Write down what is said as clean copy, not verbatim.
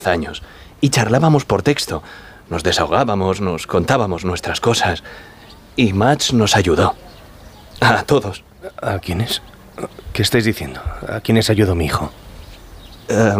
años y charlábamos por texto. Nos desahogábamos, nos contábamos nuestras cosas. Y Max nos ayudó. A todos. ¿A quiénes? ¿Qué estáis diciendo? ¿A quiénes ayudó mi hijo?